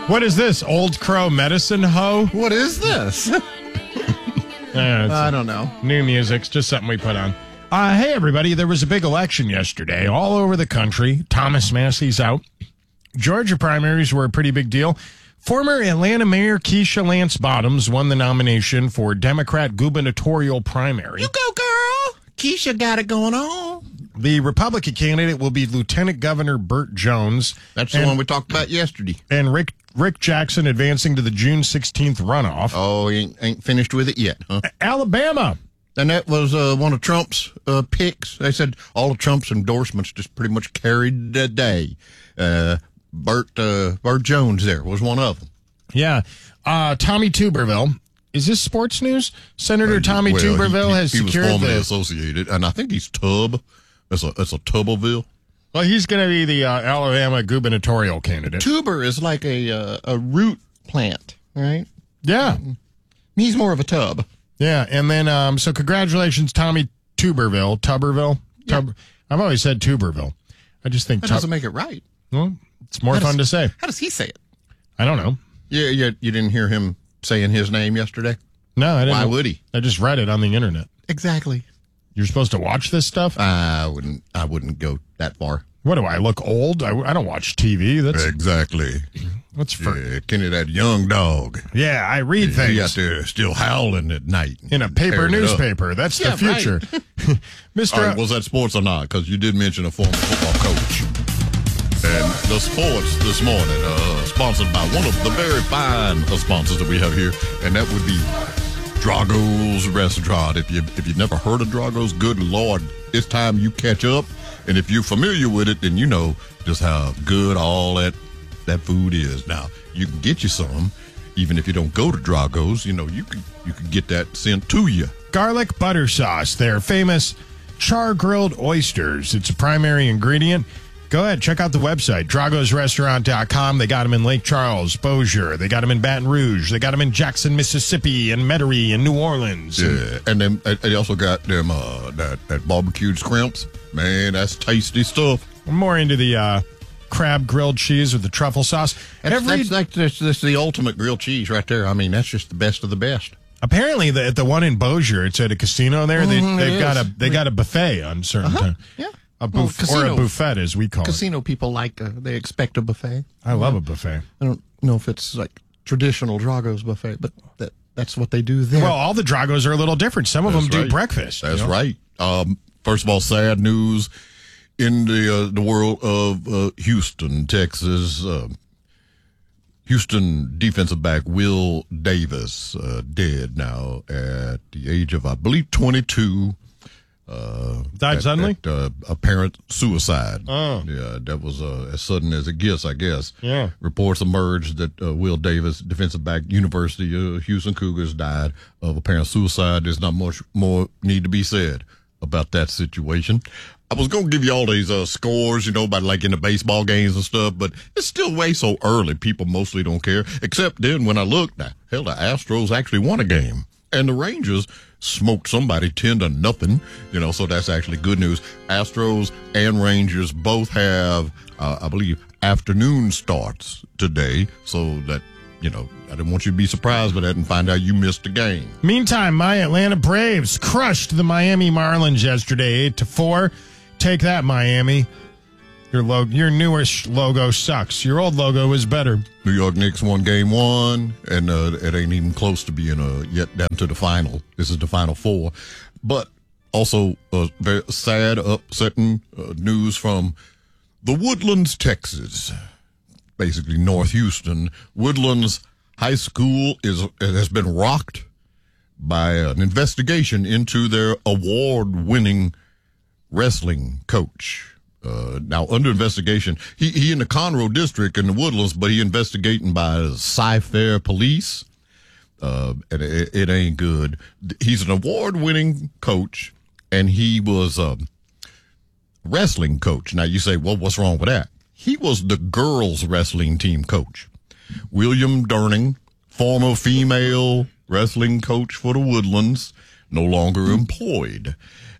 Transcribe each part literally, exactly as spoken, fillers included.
What is this? Old Crow Medicine Hoe? What is this? Yeah, I don't know. New music's just something we put on. Uh, hey, everybody. There was a big election yesterday all over the country. Thomas Massey's out. Georgia primaries were a pretty big deal. Former Atlanta Mayor Keisha Lance Bottoms won the nomination for Democrat gubernatorial primary. You go, girl. Keisha got it going on. The Republican candidate will be Lieutenant Governor Burt Jones. That's the and, one we talked about yesterday. And Rick Rick Jackson advancing to the June sixteenth runoff. Oh, he ain't, ain't finished with it yet, huh? Alabama. And that was uh, one of Trump's uh, picks. They said all of Trump's endorsements just pretty much carried the day. Uh, Burt, uh, Burt Jones there was one of them. Yeah. Uh, Tommy Tuberville. Is this sports news? Senator uh, Tommy well, Tuberville he, he, has he secured was formerly the... associated, and I think he's Tub. That's a, that's a Tuberville. Well, he's going to be the uh, Alabama gubernatorial candidate. Tuber is like a uh, a root plant, right? Yeah. He's more of a tub. Yeah, and then, um, so congratulations, Tommy Tuberville. Tuberville? Yeah. Tub- I've always said Tuberville. I just think... That tub- doesn't make it right. Well, it's more How fun does, to say. How does he say it? I don't know. Yeah, yeah, you didn't hear him saying his name yesterday? No, I didn't. Why would he? I just read it on the internet. Exactly. You're supposed to watch this stuff? I wouldn't. I wouldn't go that far. What do I look old? I, I don't watch T V. That's exactly. What's for? Yeah, Kenny, that young dog. Yeah, I read Yeah, things. he out there still howling at night In a paper newspaper. That's Yeah, the future. right. Mister All right, was that sports or not? Because you did mention a former football coach. And the sports this morning, uh, sponsored by one of the very fine sponsors that we have here, and that would be Drago's Restaurant. If you if you've never heard of Drago's, good Lord, it's time you catch up. And if you're familiar with it, then you know just how good all that that food is. Now, you can get you some, even if you don't go to Drago's. You know, you can you can get that sent to you. Garlic butter sauce, their famous char-grilled oysters. It's a primary ingredient. Go ahead, check out the website, dragos restaurant dot com. They got them in Lake Charles, Bossier. They got them in Baton Rouge. They got them in Jackson, Mississippi, and Metairie, and New Orleans. Yeah, and then uh, they also got them uh, that, that barbecued scrimps. Man, that's tasty stuff. I'm more into the uh, crab grilled cheese with the truffle sauce. That's, Every, that's, that's, that's, that's the ultimate grilled cheese right there. I mean, that's just the best of the best. Apparently, the, at the one in Bossier, it's at a casino there. They, Mm, they've it got is. a they got a buffet on certain Uh-huh. time. Yeah. A Well, buff- casino- or a buffet, as we call Casino people like, uh, they expect a buffet. it. I love a buffet. I don't know if it's like traditional Drago's buffet, but that that's what they do there. Well, all the Dragos are a little different. Some of That's them do right. breakfast. That's you know? right. Um, first of all, sad news in the uh, the world of uh, Houston, Texas. Uh, Houston defensive back Will Davis uh, dead now at the age of, I believe, twenty-two. Uh, Died at, suddenly? At, uh, apparent suicide. Oh. Yeah, that was uh, as sudden as it gets, I guess. Yeah. Reports emerged that uh, Will Davis, defensive back, University of Houston Cougars, died of apparent suicide. There's not much more need to be said about that situation. I was going to give you all these uh, scores, you know, about like in the baseball games and stuff, but it's still way so early. People mostly don't care. Except then when I looked, now, hell, the Astros actually won a game. And the Rangers smoked somebody ten to nothing, you know, so that's actually good news. Astros and Rangers both have, uh, I believe, afternoon starts today, so that, you know, I didn't want you to be surprised by that and find out you missed the game. Meantime, my Atlanta Braves crushed the Miami Marlins yesterday, eight to four. Take that, Miami. Your logo, your newish logo sucks. Your old logo is better. New York Knicks won game one, and uh, it ain't even close to being uh, yet down to the final. This is the final four. But also uh, very sad, upsetting uh, news from the Woodlands, Texas, basically North Houston. Woodlands High School is has been rocked by an investigation into their award-winning wrestling coach. Uh, now, under investigation, he, he in the Conroe district in the Woodlands, but he investigating by Cy-Fair police. Uh, and it, it ain't good. He's an award-winning coach, and he was a wrestling coach. Now, you say, well, what's wrong with that? He was the girls' wrestling team coach. William Durning, former female wrestling coach for the Woodlands, no longer employed.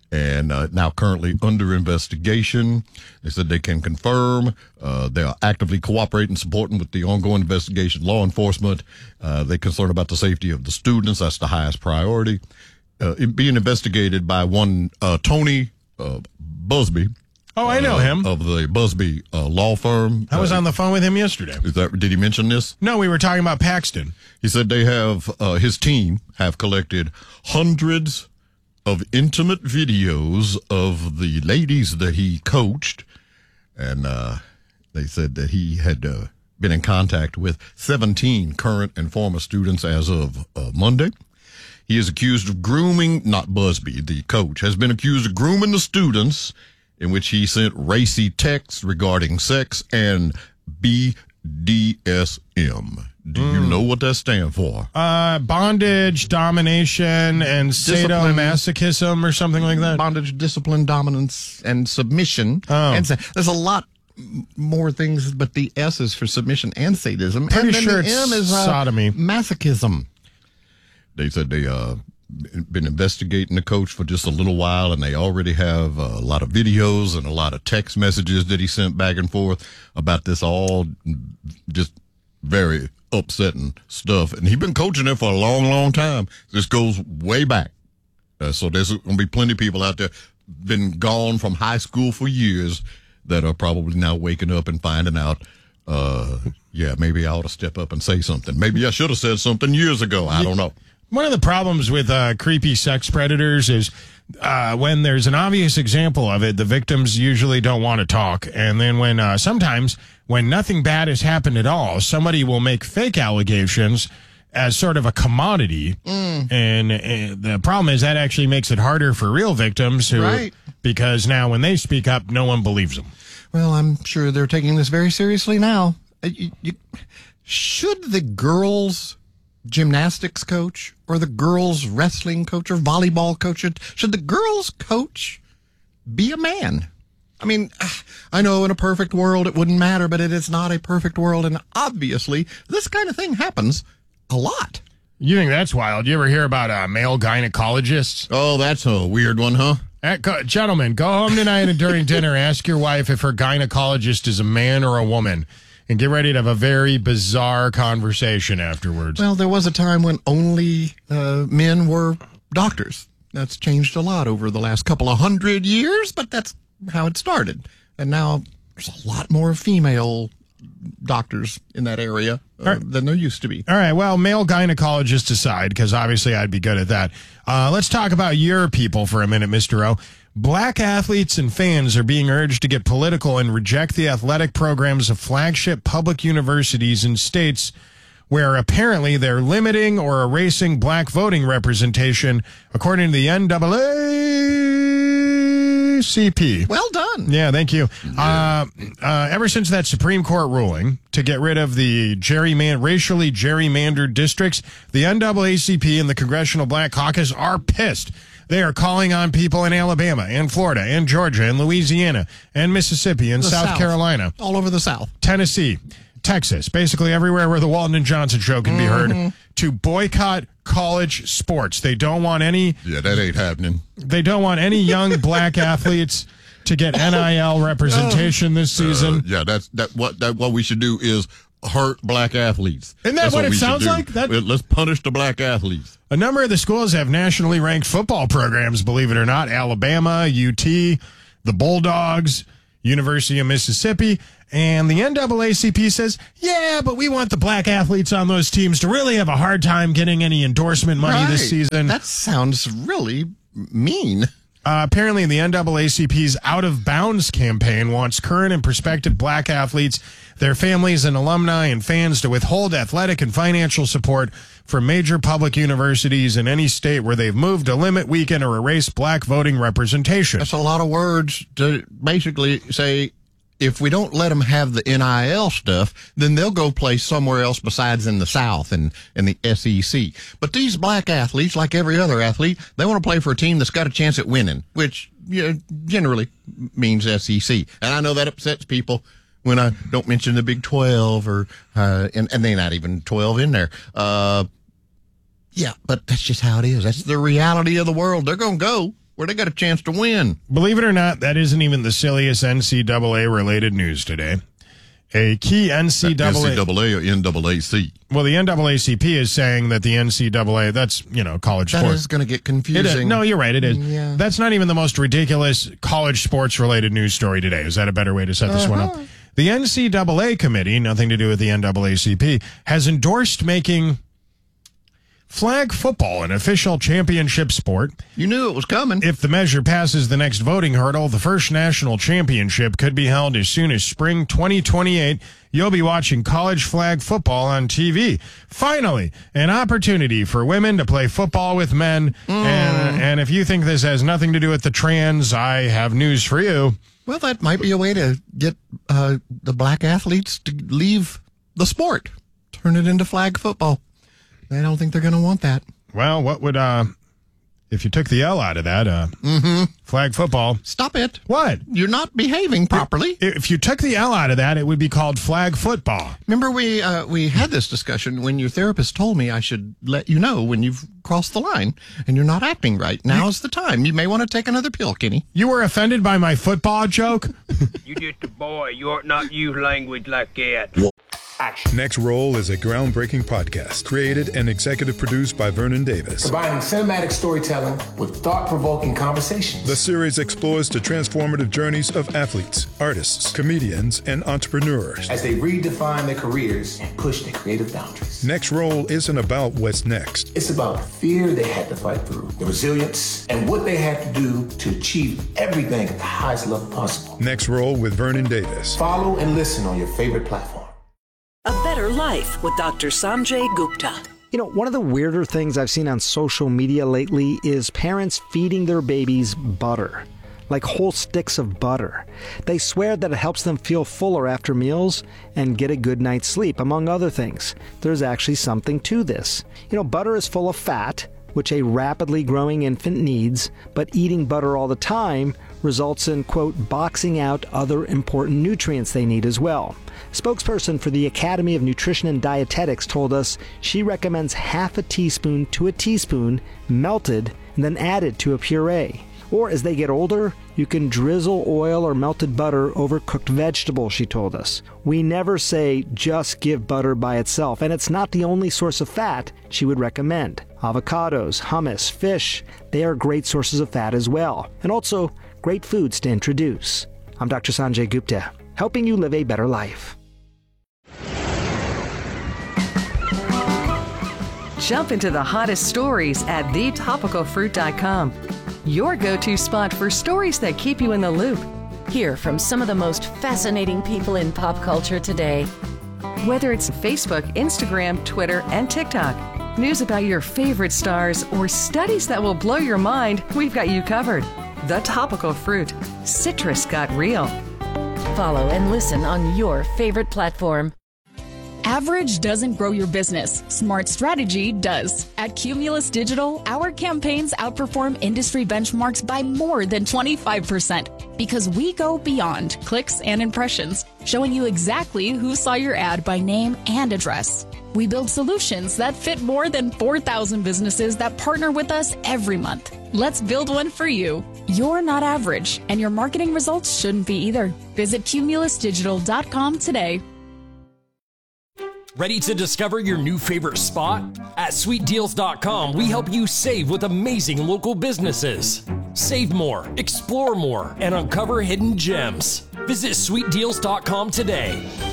and uh, now currently under investigation. They said they can confirm uh, they are actively cooperating, supporting with the ongoing investigation. Law enforcement, uh, they're concerned about the safety of the students. That's the highest priority. Uh, it being investigated by one uh, Tony uh, Busby. Oh, I know uh, him. Of the Busby uh, law firm. I was uh, on the phone with him yesterday. Is that, did he mention this? No, we were talking about Paxton. He said they have, uh, his team have collected hundreds of intimate videos of the ladies that he coached. And uh, they said that he had uh, been in contact with seventeen current and former students as of uh, Monday. He is accused of grooming, not Busby, the coach, has been accused of grooming the students, in which he sent racy texts regarding sex and B D S M. Do mm. you know what that stands for? Uh, bondage, domination, and sadomasochism or something like that. Bondage, discipline, dominance, and submission. Oh. And there's a lot more things, but the S is for submission and sadism. Pretty and then sure the it's M is uh, sodomy. Masochism. They said they uh been investigating the coach for just a little while, and they already have a lot of videos and a lot of text messages that he sent back and forth about this, all just very upsetting stuff. And he's been coaching there for a long, long time. This goes way back. Uh, so there's going to be plenty of people out there been gone from high school for years that are probably now waking up and finding out, uh, yeah, maybe I ought to step up and say something. Maybe I should have said something years ago. I don't know. One of the problems with uh, creepy sex predators is uh, when there's an obvious example of it, the victims usually don't want to talk. And then when uh, sometimes when nothing bad has happened at all, somebody will make fake allegations as sort of a commodity. Mm. And uh, the problem is that actually makes it harder for real victims who, right. because now when they speak up, no one believes them. Well, I'm sure they're taking this very seriously now. Uh, you, you, should the girls' gymnastics coach or the girls' wrestling coach or volleyball coach, should, should the girls' coach be a man? I mean, I know in a perfect world it wouldn't matter, but it is not a perfect world. And obviously, this kind of thing happens a lot. You think that's wild? You ever hear about uh, male gynecologists? Oh, that's a weird one, huh? Uh, go, gentlemen, go home tonight and during dinner, ask your wife if her gynecologist is a man or a woman. And get ready to have a very bizarre conversation afterwards. Well, there was a time when only uh, men were doctors. That's changed a lot over the last couple of hundred years, but that's how it started. And now there's a lot more female doctors in that area uh, right. than there used to be. All right, well, male gynecologists aside, because obviously I'd be good at that. Uh, let's talk about your people for a minute, Mister O. Black athletes and fans are being urged to get political and reject the athletic programs of flagship public universities in states where apparently they're limiting or erasing black voting representation, according to the N double A C P. Well done. Yeah, thank you. Yeah. Uh, uh, ever since that Supreme Court ruling to get rid of the gerryman- racially gerrymandered districts, the N double A C P and the Congressional Black Caucus are pissed. They are calling on people in Alabama and Florida and Georgia and Louisiana and Mississippi and South, South Carolina. All over the South. Tennessee, Texas, basically everywhere where the Walton and Johnson show can be mm-hmm. heard, to boycott college sports. They don't want any... Yeah, that ain't happening. They don't want any young black athletes to get N I L representation this season. Uh, yeah, that's that. What that what we should do is hurt black athletes. Isn't that That's what, what it sounds like? That... Let's punish the black athletes. A number of the schools have nationally ranked football programs, believe it or not. Alabama, U T, the Bulldogs, University of Mississippi. And the N double A C P says, yeah, but we want the black athletes on those teams to really have a hard time getting any endorsement money right. this season. That sounds really mean. Uh, apparently, the N double A C P's Out of Bounds campaign wants current and prospective black athletes, their families and alumni and fans to withhold athletic and financial support from major public universities in any state where they've moved to limit, weaken, or erase black voting representation. That's a lot of words to basically say, if we don't let them have the N I L stuff, then they'll go play somewhere else besides in the South and in the S E C. But these black athletes, like every other athlete, they want to play for a team that's got a chance at winning, which you know, generally means S E C. And I know that upsets people when I don't mention the Big twelve, or uh, and, and they're not even twelve in there. Uh, yeah, but that's just how it is. That's the reality of the world. They're going to go where they got a chance to win. Believe it or not, that isn't even the silliest N C double A related news today. A key N C double A... N C double A or N double A C? Well, the N double A C P is saying that the N C double A, that's, you know, college That sports. is going to get confusing. No, you're right, it is. Yeah. That's not even the most ridiculous college sports related news story today. Is that a better way to set this Uh-huh. one up? The N C double A committee, nothing to do with the N double A C P, has endorsed making flag football an official championship sport. You knew it was coming. If the measure passes the next voting hurdle, the first national championship could be held as soon as spring twenty twenty-eight. You'll be watching college flag football on T V. Finally, an opportunity for women to play football with men. Mm. And, and if you think this has nothing to do with the trans, I have news for you. Well, that might be a way to get uh, the black athletes to leave the sport, turn it into flag football. I don't think they're going to want that. Well, what would, uh, if you took the L out of that, uh, mm-hmm. flag football. Stop it. What? You're not behaving properly. If you took the L out of that, it would be called flag football. Remember we uh, we had this discussion when your therapist told me I should let you know when you've crossed the line and you're not acting right. Now's the time. You may want to take another pill, Kenny. You were offended by my football joke? You just a boy. You ought not use language like that. Action. Next Roll is a groundbreaking podcast created and executive produced by Vernon Davis. Combining cinematic storytelling with thought-provoking conversations. The series explores the transformative journeys of athletes, artists, comedians, and entrepreneurs as they redefine their careers and push their creative boundaries. Next Roll isn't about what's next. It's about the fear they had to fight through, the resilience, and what they had to do to achieve everything at the highest level possible. Next Roll with Vernon Davis. Follow and listen on your favorite platform. A Better Life with Doctor Sanjay Gupta. You know, one of the weirder things I've seen on social media lately is parents feeding their babies butter, like whole sticks of butter. They swear that it helps them feel fuller after meals and get a good night's sleep, among other things. There's actually something to this. You know, butter is full of fat, which a rapidly growing infant needs, but eating butter all the time results in, quote, boxing out other important nutrients they need as well. Spokesperson for the Academy of Nutrition and Dietetics told us she recommends half a teaspoon to a teaspoon melted and then added to a puree. Or as they get older, you can drizzle oil or melted butter over cooked vegetables, she told us. We never say just give butter by itself, and it's not the only source of fat she would recommend. Avocados, hummus, fish, they are great sources of fat as well, and also great foods to introduce. I'm Doctor Sanjay Gupta, helping you live a better life. Jump into the hottest stories at the topical fruit dot com. Your go-to spot for stories that keep you in the loop. Hear from some of the most fascinating people in pop culture today. Whether it's Facebook, Instagram, Twitter, and TikTok, news about your favorite stars, or studies that will blow your mind, we've got you covered. The Topical Fruit. Citrus got real. Follow and listen on your favorite platform. Average doesn't grow your business. Smart strategy does. At Cumulus Digital, our campaigns outperform industry benchmarks by more than twenty-five percent because we go beyond clicks and impressions, showing you exactly who saw your ad by name and address. We build solutions that fit more than four thousand businesses that partner with us every month. Let's build one for you. You're not average, and your marketing results shouldn't be either. Visit cumulus digital dot com today. Ready to discover your new favorite spot? At sweet deals dot com, we help you save with amazing local businesses. Save more, explore more, and uncover hidden gems. Visit sweet deals dot com today.